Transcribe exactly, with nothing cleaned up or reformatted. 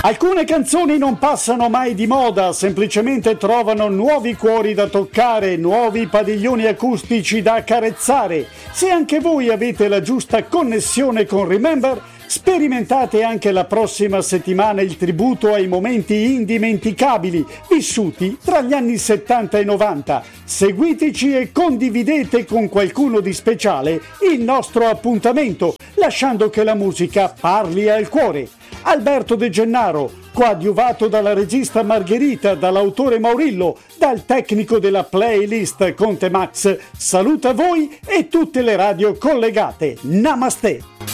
Alcune canzoni non passano mai di moda, semplicemente trovano nuovi cuori da toccare, nuovi padiglioni acustici da accarezzare. Se anche voi avete la giusta connessione con Remember, sperimentate anche la prossima settimana il tributo ai momenti indimenticabili vissuti tra gli anni settanta e novanta. Seguiteci e condividete con qualcuno di speciale il nostro appuntamento, lasciando che la musica parli al cuore. Alberto De Gennaro, coadiuvato dalla regista Margherita, dall'autore Maurillo, dal tecnico della playlist Conte Max, saluta voi e tutte le radio collegate. Namaste!